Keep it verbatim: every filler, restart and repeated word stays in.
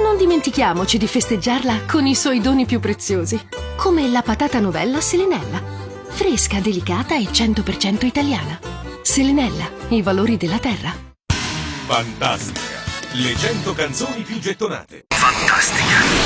non dimentichiamoci di festeggiarla con i suoi doni più preziosi, come la patata novella Selenella, fresca, delicata e cento per cento italiana. Selenella, i valori della terra. Fantastica, le cento canzoni più gettonate. Fantastica.